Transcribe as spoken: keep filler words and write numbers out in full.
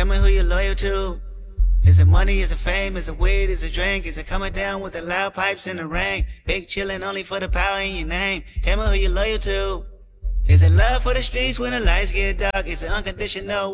Tell me who you're loyal to. Is it money, is it fame, is it weed, is it drink? Is it coming down with the loud pipes in the rain? Big chillin' only for the power in your name. Tell me who you're loyal to. Is it love for the streets when the lights get dark? Is it unconditional?